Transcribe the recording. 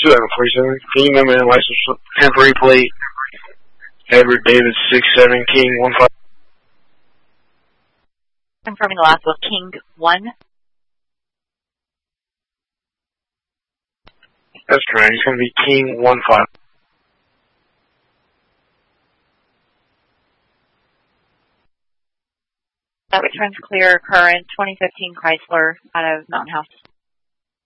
2047. King number and license temporary plate. Edward David 67 King 15. Confirming the last was King 1. That's correct. He's going to be King 15. That returns clear, current 2015 Chrysler out of Mountain House.